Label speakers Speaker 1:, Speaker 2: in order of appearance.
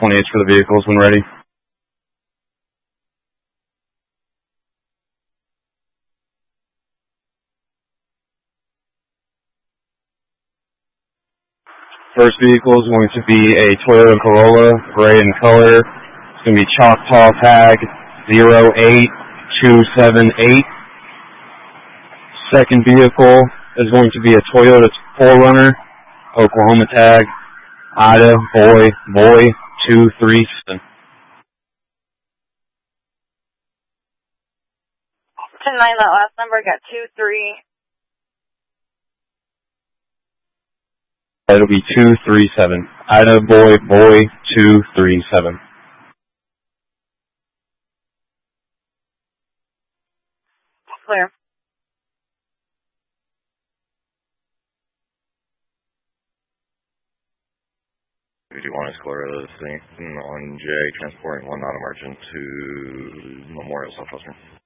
Speaker 1: 28s for the vehicles when ready. First vehicle is going to be a Toyota Corolla, gray in color. It's going to be Choctaw tag 08278. Second vehicle is going to be a Toyota 4Runner, Oklahoma tag, Ida Boy 237.
Speaker 2: 10-9, that last number got 2-3.
Speaker 1: That'll be 237. Ida Boy 237.
Speaker 2: Clear.
Speaker 3: 51 Explorer on J, transporting one non-emergent to Memorial Southwestern.